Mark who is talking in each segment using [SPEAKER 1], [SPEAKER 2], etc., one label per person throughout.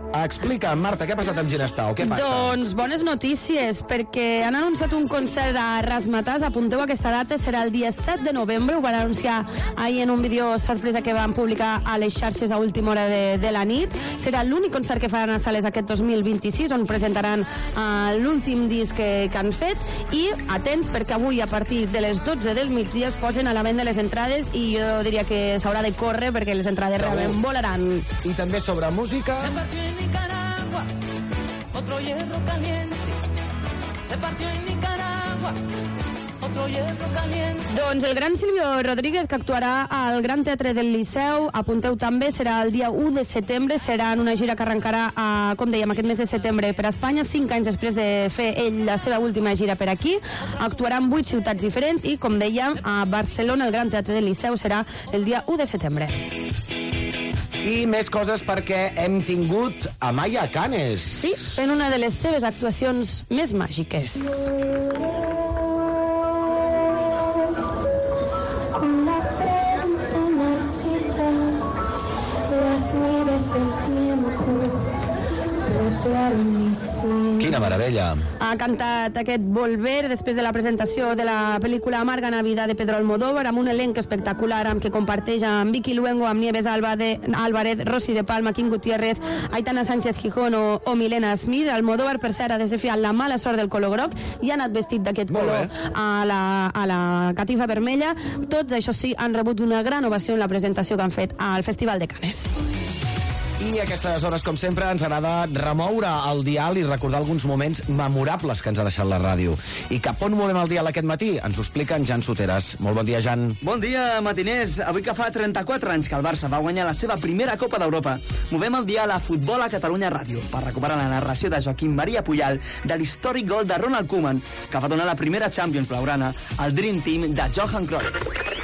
[SPEAKER 1] Explica, Marta, què ha passat amb Ginestar? Què passa?
[SPEAKER 2] Doncs bones notícies, perquè han anunciat un concert a Razzmatazz. Apunteu aquesta data, serà el dia 7 de novembre. Ho van anunciar ahir en un vídeo sorpresa que van publicar a les xarxes a última hora de la nit. Serà l'únic concert que faran a sales aquest 2026, on presentaran l'últim disc que han fet. I atents, perquè avui a partir de les 12 del migdia es posen a la venda les entrades i jo diria que s'haurà de córrer perquè les entrades realment volaran.
[SPEAKER 1] I també sobre música...
[SPEAKER 3] Nicaragua, otro hierro caliente. Se partió en Nicaragua, otro hierro caliente.
[SPEAKER 2] Doncs el gran Silvio Rodríguez, que actuarà al Gran Teatre del Liceu, apunteu també, serà el dia 1 de setembre, serà en una gira que arrencarà, com dèiem, aquest mes de setembre per a Espanya, 5 anys després de fer ell la seva última gira per aquí. Actuarà en 8 ciutats diferents i, com dèiem, a Barcelona, el Gran Teatre del Liceu, serà el dia 1 de setembre.
[SPEAKER 1] I més coses perquè hem tingut Amaya Canes.
[SPEAKER 2] Sí, en una de les seves actuacions més màgiques.
[SPEAKER 4] Con la frente marchita, las nubes del tiempo flotearon mis sueños.
[SPEAKER 1] Quina meravella.
[SPEAKER 2] Ha cantat aquest Volver després de la presentació de la pel·lícula Amarga Navidad de Pedro Almodóvar, amb un elenc espectacular amb què comparteix amb Vicky Luengo, amb Nieves Álvarez, Rosy de Palma, Kim Gutiérrez, Aitana Sánchez Gijón o Milena Smith. Almodóvar, per cert, ha desafiat la mala sort del color groc i ha anat vestit d'aquest color a la catifa vermella. Tots, això sí, han rebut una gran ovació en la presentació que han fet al Festival de Canes.
[SPEAKER 1] I a aquestes hores, com sempre, ens agrada remoure el dial i recordar alguns moments memorables que ens ha deixat la ràdio. I cap on movem el dial aquest matí? Ens ho explica en Jan Soteres. Molt bon dia, Jan.
[SPEAKER 5] Bon dia, matiners. Avui que fa 34 anys que el Barça va guanyar la seva primera Copa d'Europa, movem el dial a Futbol a Catalunya Ràdio per recuperar la narració de Joaquim Maria Puyal de l'històric gol de Ronald Koeman, que va donar la primera Champions blaugrana al Dream Team de Johan Cruyff.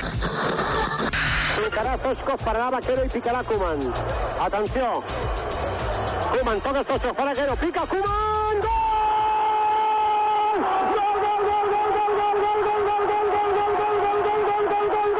[SPEAKER 6] Picarà Sosco, pararà Vaquero i picarà Koeman. Atenció. Koeman, toca Sosco, fa Vaquero, pica Koeman! Gol! Gol, gol, gol, gol, gol, gol, gol, gol, gol, gol, gol, gol, gol, gol, gol, gol, gol, gol, gol, gol,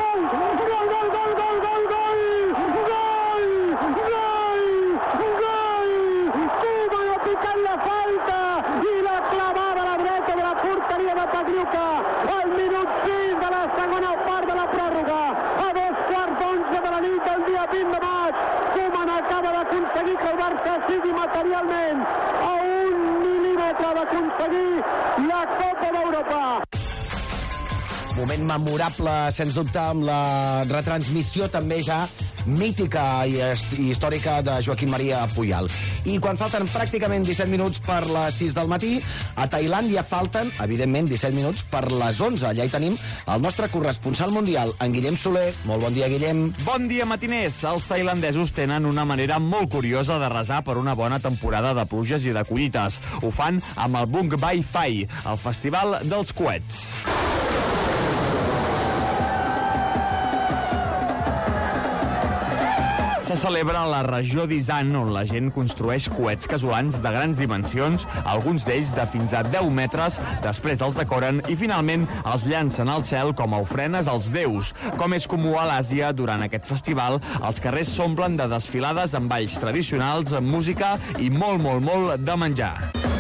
[SPEAKER 6] Koeman ha picat la falta i la clavada a la dreta de la porteria de Pagliuca al minut 5 de la segona part de la pròrroga. A 2:11 de la nit del dia 20 de maig, Koeman acaba d'aconseguir que el Barça sigui materialment a 1 mil·límetre d'aconseguir la Copa d'Europa.
[SPEAKER 1] Moment memorable, sens dubte, amb la retransmissió també ja mítica i històrica de Joaquim Maria Puyal. I quan falten pràcticament 17 minuts per les 6 del matí, a Tailàndia falten, evidentment, 17 minuts per les 11. Allà hi tenim el nostre corresponsal mundial, en Guillem Soler. Molt bon dia, Guillem.
[SPEAKER 7] Bon dia, matiners. Els tailandesos tenen una manera molt curiosa de resar per una bona temporada de pluges i de collites. Ho fan amb el Bung Bai Phai, el festival dels coets. Se celebra a la regió d'Isan, on la gent construeix coets casolans de grans dimensions, alguns d'ells de fins a 10 metres, després els decoren i finalment els llancen al cel com a ofrenes als déus. Com és comú a l'Àsia, durant aquest festival, els carrers s'omplen de desfilades amb balls tradicionals, amb música i molt de menjar.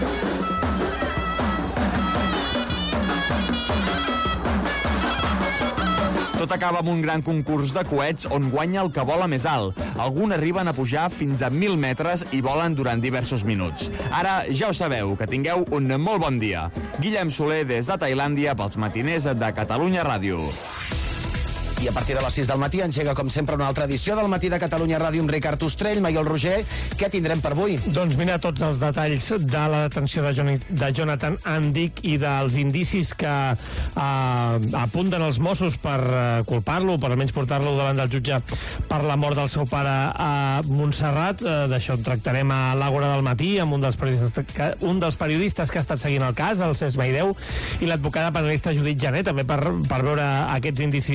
[SPEAKER 7] Tot acaba amb un gran concurs de coets on guanya el que vola més alt. Alguns arriben a pujar fins a 1.000 metres i volen durant diversos minuts. Ara ja ho sabeu, que tingueu un molt bon dia. Guillem Soler des de Tailàndia pels matiners de Catalunya Ràdio.
[SPEAKER 1] I a partir de les 6 del matí engega, com sempre, una altra edició del Matí de Catalunya Ràdio amb Ricard Ostrell, Maiol Roger. Què tindrem per avui?
[SPEAKER 8] Doncs mira tots els detalls de la detenció de Jonathan Andic i dels indicis que apunten els Mossos per culpar-lo, per almenys portar-lo davant del jutge per la mort del seu pare a Montserrat. D'això en tractarem a l'Àgora del Matí amb un dels periodistes que ha estat seguint el cas, el Cesc Maideu, i l'advocada penalista Judit Jané, també per veure aquests indicis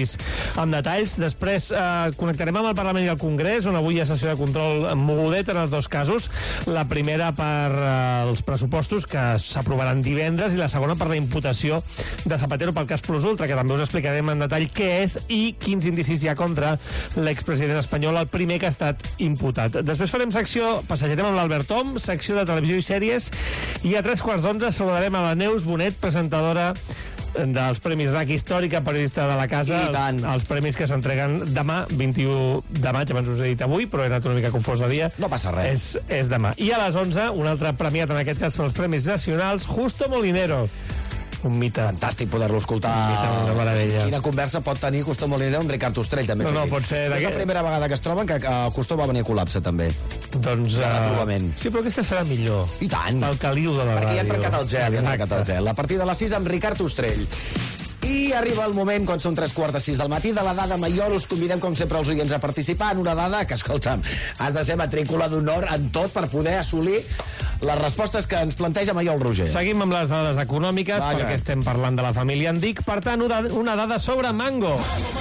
[SPEAKER 8] amb detalls. Després connectarem amb el Parlament i el Congrés, on avui hi ha sessió de control mogudet en els dos casos. La primera per els pressupostos, que s'aprovaran divendres, i la segona per la imputació de Zapatero pel cas Plus Ultra, que també us explicarem en detall què és i quins indicis hi ha contra l'expresident espanyol, el primer que ha estat imputat. Després farem secció, passejarem amb l'Albert Tom, secció de televisió i sèries, i a 3:15 saludarem a la Neus Bonet, presentadora dels Premis RAC Històrica, periodista de la casa, els premis que s'entreguen demà, 21 de maig, abans us he dit avui, però he anat una mica confós de dia.
[SPEAKER 1] No passa res.
[SPEAKER 8] És demà. I a les 11, un altre premiat, en aquest cas són els Premis Nacionals, Justo Molinero. Un mite.
[SPEAKER 1] Fantàstic poder-lo escoltar.
[SPEAKER 8] Un mite, una meravella.
[SPEAKER 1] Quina conversa pot tenir Justo Molinero amb Ricard Ostrell, també.
[SPEAKER 8] No, pot ser...
[SPEAKER 1] És la primera vegada que es troben que Justo va venir a col·lapse, també.
[SPEAKER 8] Doncs... sí, però aquesta serà millor.
[SPEAKER 1] I tant.
[SPEAKER 8] Pel caliu de la ràdio.
[SPEAKER 1] Perquè ja han trencat el gel, A partir de les 6 amb Ricard Ostrell. I arriba el moment, quan són 3:45 del matí, de la dada Maiol. Us convidem, com sempre, els oients a participar en una dada que, escolta'm, has de ser matrícula d'honor en tot per poder assolir les respostes que ens planteja Maiol Roger.
[SPEAKER 8] Seguim amb les dades econòmiques, perquè estem parlant de la família Andic. Per tant, una dada sobre Mango.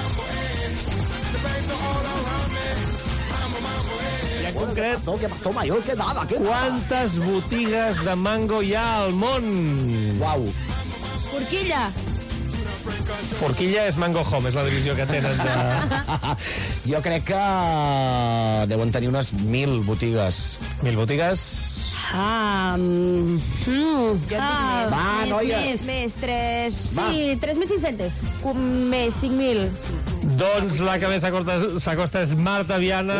[SPEAKER 8] I en concret, quantes botigues de Mango hi ha al món?
[SPEAKER 1] Uau.
[SPEAKER 2] Forquilla.
[SPEAKER 8] Forquilla és Mango Home, és la divisió que tenen de...
[SPEAKER 1] Jo crec que deuen tenir unes 1.000 botigues.
[SPEAKER 8] 1.000 botigues?
[SPEAKER 2] Va, noia. Més, 3... Sí, 3.500. Més 5.000.
[SPEAKER 8] Doncs la que més s'acosta és Marta Viana,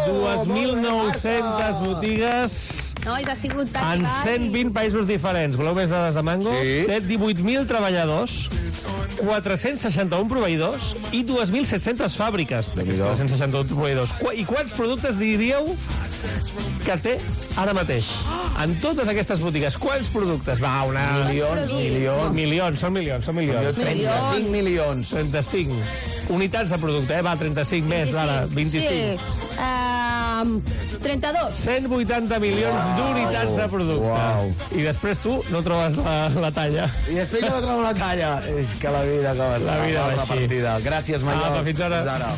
[SPEAKER 8] 2.900 botigues...
[SPEAKER 2] Nois, ha sigut tan
[SPEAKER 8] en 120 països diferents. Voleu més dades de Mango?
[SPEAKER 1] Sí.
[SPEAKER 8] Té 18.000 treballadors, 461 proveïdors i 2.700 fàbriques. 461 proveïdors. I quants productes diríeu que té ara mateix? En totes aquestes botigues, quants productes? Va, milions. Són milions.
[SPEAKER 1] 35 milions.
[SPEAKER 8] 35. Unitats de producte, va, 35 més, Lara, 25.
[SPEAKER 2] Sí. 32.
[SPEAKER 8] 180 milions d'unitats de producte.
[SPEAKER 1] Uau.
[SPEAKER 8] I després tu no trobes la talla.
[SPEAKER 1] I després jo no trobo la talla. És que la vida com està.
[SPEAKER 8] La vida va així.
[SPEAKER 1] Repartida. Gràcies, Maiol.
[SPEAKER 8] Fins ara.
[SPEAKER 1] Fins ara.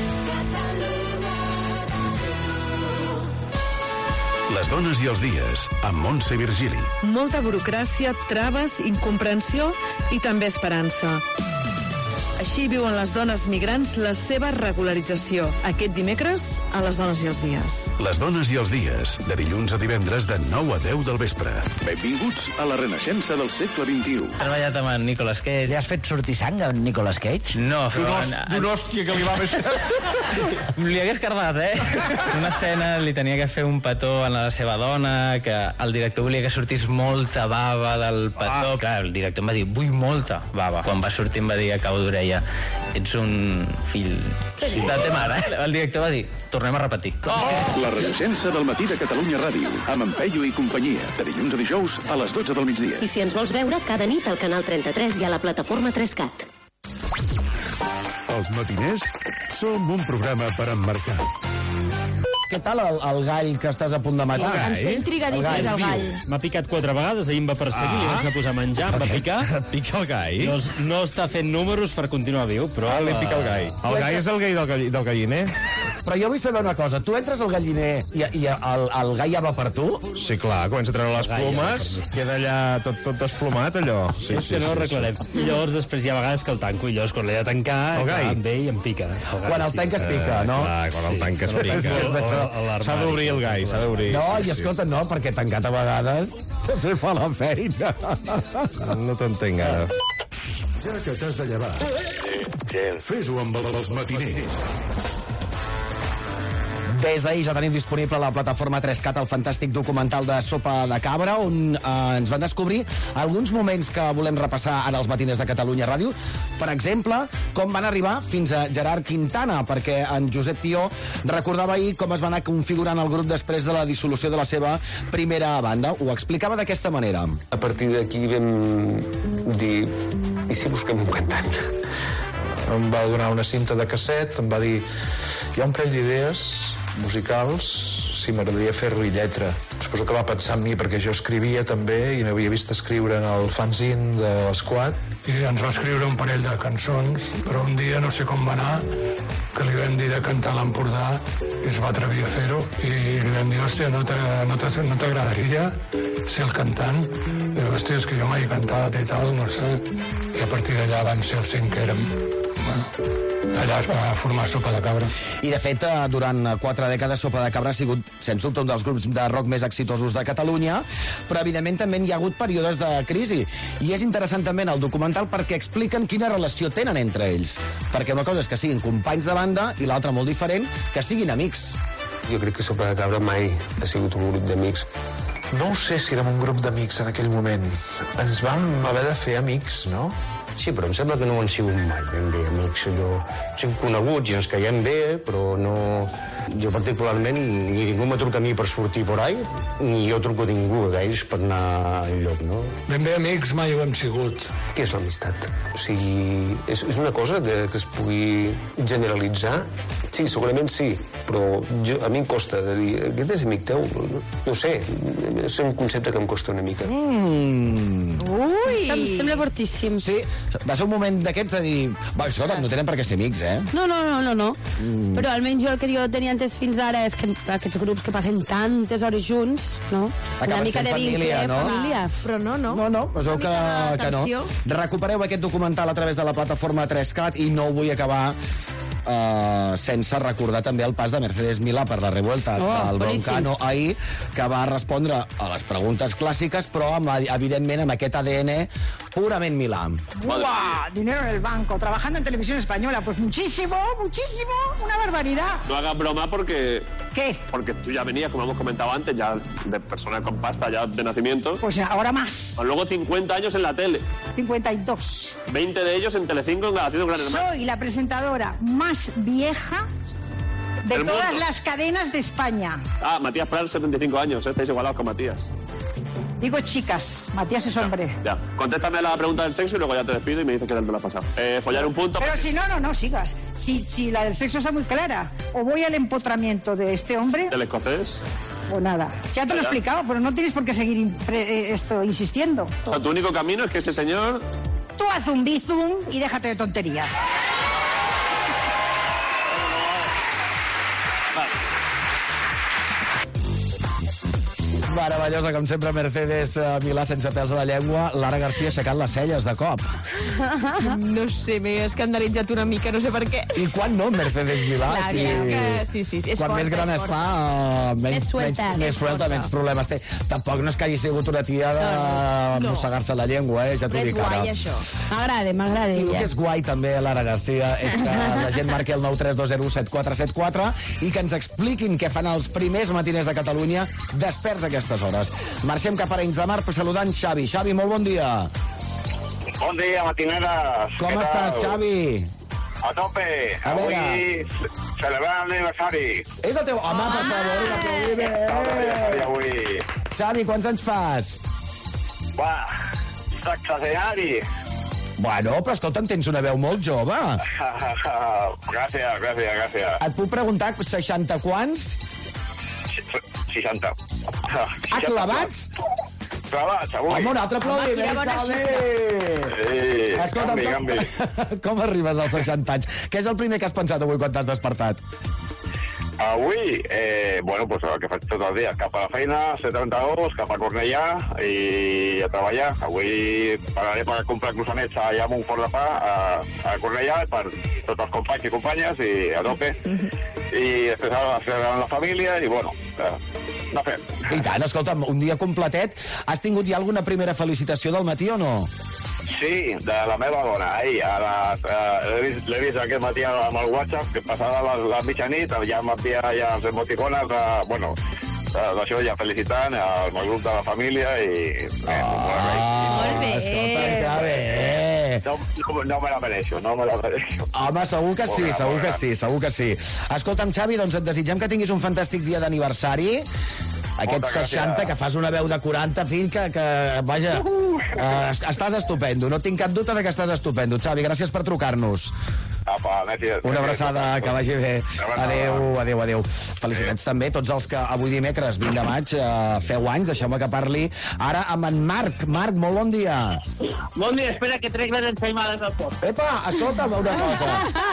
[SPEAKER 9] Les dones i els dies, amb Montse Virgili.
[SPEAKER 10] Molta burocràcia, traves, incomprensió i també esperança. Així viuen les dones migrants la seva regularització. Aquest dimecres, a Les dones i els dies.
[SPEAKER 9] Les dones i els dies, de dilluns a divendres de 9 a 10 del vespre. Benvinguts a la renaixença del segle XXI.
[SPEAKER 11] He treballat amb en Nicolas Cage.
[SPEAKER 12] Li has fet sortir sang a en Nicolas Cage?
[SPEAKER 11] No, però...
[SPEAKER 8] D'una hòstia que li va baixar.
[SPEAKER 11] Li hagués cardat, Una escena li tenia que fer un petó a la seva dona, que el director volia que sortís molta bava del petó. Clar, el director em va dir, vull molta bava. Quan va sortir em va dir a cau d'orella, ets un fill de ta mare. El director va dir, tornem a repetir.
[SPEAKER 9] La renaixença del matí de Catalunya Ràdio, amb en Peyu i companyia, de dilluns a dijous a les 12 del migdia.
[SPEAKER 13] I si ens vols veure, cada nit al canal 33 i a la plataforma 3CAT.
[SPEAKER 9] Els matiners som un programa per emmarcar.
[SPEAKER 1] Què tal el gall que estàs a punt de matar?
[SPEAKER 2] Ens té intrigadíssims el gall.
[SPEAKER 14] M'ha picat 4 vegades, ahir em va perseguir, li vaig anar a posar a menjar, em va picar.
[SPEAKER 7] Et pica el gall?
[SPEAKER 14] No està fent números per continuar viu, però...
[SPEAKER 7] Li pica el gall. El gall és el gall del galliner?
[SPEAKER 1] Però jo vull saber una cosa. Tu entres al galliner i el gall ja va per tu?
[SPEAKER 7] Sí, clar. Comença a treure les plomes, queda allà tot desplomat, allò.
[SPEAKER 14] Sí, que no ho arreglarem. I llavors després hi ha vegades que el tanco, i llavors quan l'he de tancar, em ve i em pica.
[SPEAKER 1] Quan el tanques pica, no?
[SPEAKER 7] Clar, quan el tanques pica. S'ha d'obrir el gall, s'ha d'obrir.
[SPEAKER 1] No, i escolta, no, perquè tancat a vegades també fa la feina.
[SPEAKER 7] No t'entenc ara.
[SPEAKER 9] Ja que t'has de llevar, fes-ho amb els matiners.
[SPEAKER 1] Des d'ahir ja tenim disponible a la plataforma 3CAT el fantàstic documental de Sopa de Cabra, on ens van descobrir alguns moments que volem repassar ara als matiners de Catalunya Ràdio. Per exemple, com van arribar fins a Gerard Quintana, perquè en Josep Tió recordava ahir com es va anar configurant el grup després de la dissolució de la seva primera banda. Ho explicava d'aquesta manera.
[SPEAKER 15] A partir d'aquí vam dir, i si busquem un cantant?
[SPEAKER 16] Em va donar una cinta de casset, em va dir, hi ha un parell d'idees musicals, si m'agradaria fer-lo i lletra. Suposo que va pensar en mi perquè jo escrivia també i m'havia vist escriure en el fanzine de l'Esquad.
[SPEAKER 17] I ens va escriure un parell de cançons, però un dia, no sé com va anar, que li vam dir de cantar a l'Empordà i es va atrevir a fer-ho i li vam dir, hòstia, no t'agradaria ser el cantant? I diu, hòstia, és que jo mai he cantat i tal, no sé. I a partir d'allà vam ser els 5 que érem. Bueno, allà es va formar Sopa de Cabra.
[SPEAKER 1] I, de fet, durant 4 dècades, Sopa de Cabra ha sigut, sens dubte, un dels grups de rock més exitosos de Catalunya, però, evidentment, també hi ha hagut períodes de crisi. I és interessant també en el documental perquè expliquen quina relació tenen entre ells. Perquè una cosa és que siguin companys de banda i l'altra, molt diferent, que siguin amics.
[SPEAKER 15] Jo crec que Sopa de Cabra mai ha sigut un grup d'amics.
[SPEAKER 16] No ho sé si érem un grup d'amics en aquell moment. Ens vam haver de fer amics, no?
[SPEAKER 18] Sí, però em sembla que no ho han sigut mai, ben bé, amics. Allò, som coneguts i ens caiem bé, però no... Jo, particularment, ni ningú me truca a mi per sortir por ahí, ni jo truco a ningú d'ells per anar enlloc, no?
[SPEAKER 17] Ben bé amics mai ho hem sigut.
[SPEAKER 15] Què és l'amistat? O sigui, és una cosa que es pugui generalitzar? Sí, segurament sí, però a mi em costa de dir, aquest és amic teu? No sé, és un concepte que em costa una mica.
[SPEAKER 2] Ui! Em sembla fortíssim.
[SPEAKER 1] Sí, va ser un moment d'aquests de dir... Va, escolta, no tenen per què ser amics, eh?
[SPEAKER 2] No. Però almenys jo el que jo tenia entès fins ara és que aquests grups que passen tantes hores junts, no?
[SPEAKER 1] Acaben
[SPEAKER 2] una mica
[SPEAKER 1] sent
[SPEAKER 2] de
[SPEAKER 1] família,
[SPEAKER 2] vincle,
[SPEAKER 1] no?
[SPEAKER 2] família. Però no.
[SPEAKER 1] No, es veu que no. Recupereu aquest documental a través de la plataforma 3CAT i no vull acabar sense recordar també el pas de Mercedes Milà per la revuelta del Broncano ahir, que va respondre a les preguntes clàssiques, però evidentment amb aquest ADN purament Milà.
[SPEAKER 19] ¡Buah! Dinero en el banco, trabajando en televisión española. Pues muchísimo, una barbaridad.
[SPEAKER 20] No hagas broma porque...
[SPEAKER 19] ¿Qué?
[SPEAKER 20] Porque tú ya venías, como hemos comentado antes, ya de persona con pasta, ya de nacimiento.
[SPEAKER 19] Pues ahora más.
[SPEAKER 20] Pues luego 50 años en la tele.
[SPEAKER 19] 52.
[SPEAKER 20] 20 de ellos en Telecinco, haciendo Gran Hermano.
[SPEAKER 19] Soy la presentadora más vieja de todas las cadenas de España.
[SPEAKER 20] Ah, Matías Prat, 75 años, estáis igualados con Matías.
[SPEAKER 19] Digo chicas, Matías es hombre.
[SPEAKER 20] Ya, contéstame la pregunta del sexo y luego ya te despido y me dices qué tal te lo has pasado. Follar un punto...
[SPEAKER 19] Pero si no sigas. Si la del sexo está muy clara, o voy al empotramiento de este hombre...
[SPEAKER 20] ¿Del escocés?
[SPEAKER 19] O nada. Ya te lo he explicado, pero no tienes por qué seguir insistiendo.
[SPEAKER 20] O sea, tu único camino es que ese señor...
[SPEAKER 19] Tú haz un bizum y déjate de tonterías.
[SPEAKER 1] Meravellosa, com sempre, Mercedes Milà sense pèls a la llengua. Lara Garcia aixecant les celles de cop.
[SPEAKER 21] No sé, m'he escandalitzat una mica, no sé per què.
[SPEAKER 1] I quan no, Mercedes Milà?
[SPEAKER 21] Clar, és que sí, és
[SPEAKER 1] quan
[SPEAKER 21] fort,
[SPEAKER 1] més gran es fa, menys suelta, menys problemes té. Tampoc no és que hagi sigut una tia de mossegar-se la llengua, ja t'ho dic ara.
[SPEAKER 2] Però és guai, això. M'agrada
[SPEAKER 1] I el
[SPEAKER 2] ella.
[SPEAKER 1] que és guai, també, Lara Garcia, és que la gent marqui el 932017474 i que ens expliquin què fan els primers matiners de Catalunya desperts aquestes hores. Marxem cap a Arenys de Mar saludant Xavi. Xavi, molt bon dia.
[SPEAKER 22] Bon dia, matineres.
[SPEAKER 1] Com estàs, Xavi?
[SPEAKER 22] A tope. Avui celebrant l'aniversari.
[SPEAKER 1] És el teu... Home, per favor, un aplaudiment.
[SPEAKER 22] Avui.
[SPEAKER 1] Xavi, quants anys fas?
[SPEAKER 22] Sexagenari.
[SPEAKER 1] Bueno, però escolta'm, tens una veu molt jove.
[SPEAKER 22] Gràcies.
[SPEAKER 1] Et puc preguntar 60 quants?
[SPEAKER 22] 60.
[SPEAKER 1] Clavats?
[SPEAKER 22] Clavats, avui.
[SPEAKER 1] Home, un altre aplaudiment, Xavi! Escolta'm, com arribes als 60 anys? Què és el primer que has pensat avui quan t'has despertat?
[SPEAKER 22] Avui, pues el que faig tot el dia, cap a la feina, C32, cap a Cornellà i a treballar. Avui pararé per comprar croissanets allà a Montfort de Pa, a Cornellà, per tots els companys i companyes, i a tope. I després ara celebrant la família, i bueno, no fem.
[SPEAKER 1] I tant, escolta'm, un dia completet. Has tingut ja alguna primera felicitació del matí o no?
[SPEAKER 22] Sí, de la meva dona. Ahir, l'he vist aquest matí amb el WhatsApp, que passava la mitjanit, ja m'envia ja els emoticones d'això, ja felicitant el grup de la família i...
[SPEAKER 2] Molt bé.
[SPEAKER 1] Escolta, que bé.
[SPEAKER 22] No me la mereixo.
[SPEAKER 1] Home, segur que sí. Escolta'm, Xavi, doncs et desitgem que tinguis un fantàstic dia d'aniversari. Aquest 60, que fas una veu de 40, fill, que vaja, estàs estupendo. No tinc cap dubte de que estàs estupendo. Xavi, gràcies per trucar-nos.
[SPEAKER 22] Apa,
[SPEAKER 1] una abraçada, que vagi bé. Adéu. Felicitats també tots els que avui dimecres, 20 de maig, feu anys. Deixeu-me que parli ara amb en Marc. Marc, molt bon dia.
[SPEAKER 3] Bon dia, espera que trec les ensaïmades del port.
[SPEAKER 1] Epa, escolta'm una cosa.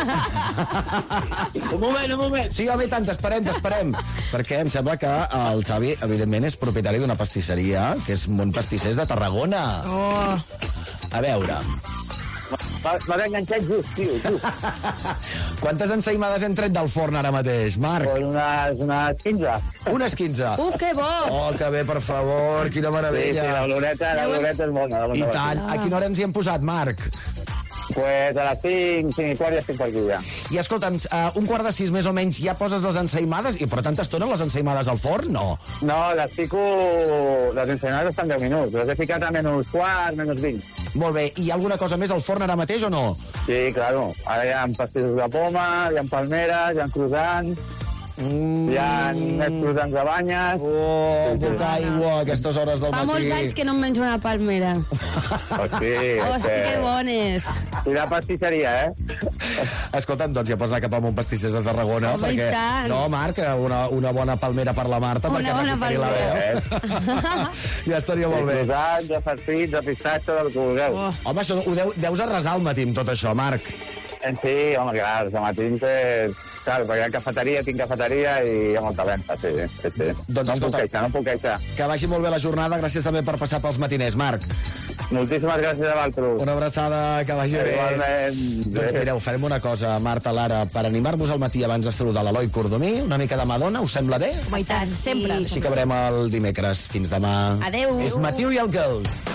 [SPEAKER 3] Un moment.
[SPEAKER 1] Sí, home, tant, t'esperem. Perquè em sembla que el Xavi, evidentment, és propietari d'una pastisseria, que és Mont Pastissers de Tarragona.
[SPEAKER 3] Oh.
[SPEAKER 1] A veure...
[SPEAKER 3] M'ha enganxat just.
[SPEAKER 1] Quantes ensaïmades hem tret del forn ara mateix, Marc?
[SPEAKER 3] Unes 15.
[SPEAKER 1] Unes 15.
[SPEAKER 2] Que bo!
[SPEAKER 1] Oh, que bé, per favor, quina meravella.
[SPEAKER 3] Sí, la gloreta és bona.
[SPEAKER 1] I tant. A quina hora ens hi hem posat, Marc?
[SPEAKER 3] Pues a les 5 i quart ja estic per aquí ja.
[SPEAKER 1] I escolta'm, un quart de 6 més o menys ja poses les ensaïmades i per tanta estona les ensaïmades al forn, no?
[SPEAKER 3] No, les fico... Les ensaïmades estan 10 minuts. Les he ficat a menys quart, menys 20.
[SPEAKER 1] Molt bé. I hi ha alguna cosa més al forn ara mateix o no?
[SPEAKER 3] Sí, claro. Ara hi ha pastissos de poma, hi ha palmeres, hi ha croissants, hi ha més croissants de banyes...
[SPEAKER 1] Puc aigua a aquestes hores del matí.
[SPEAKER 2] Fa molts anys que no em menjo una palmera.
[SPEAKER 3] Hosti,
[SPEAKER 2] que bones.
[SPEAKER 3] I la pastisseria,
[SPEAKER 1] Escolta'm, doncs ja pots anar cap a Mont Pastissers de Tarragona.
[SPEAKER 2] Home, i tant.
[SPEAKER 1] No, Marc, una bona palmera per la Marta, perquè recuperi la veu. Ja estaria molt bé.
[SPEAKER 3] De croissants, de farcits, de pistatge, del que vulgueu.
[SPEAKER 1] Home, això ho deus arrasar al matí amb tot això, Marc.
[SPEAKER 3] Sí, home, clar, els matins clar, perquè hi ha cafeteria, tinc cafeteria i hi ha molta venda, sí.
[SPEAKER 1] Doncs
[SPEAKER 3] no puc queixar.
[SPEAKER 1] Que vagi molt bé la jornada, gràcies també per passar pels matiners, Marc.
[SPEAKER 3] Moltíssimes gràcies a vosaltres.
[SPEAKER 1] Una abraçada, que vagi bé.
[SPEAKER 3] Igualment.
[SPEAKER 1] Doncs mireu, farem una cosa, Marta, Lara, per animar-vos al matí abans de saludar l'Eloi Cordomí, una mica de Madonna, us sembla bé?
[SPEAKER 2] Home, i tant, sempre.
[SPEAKER 1] Així acabarem el dimecres. Fins demà.
[SPEAKER 2] Adéu.
[SPEAKER 1] És Material Girl.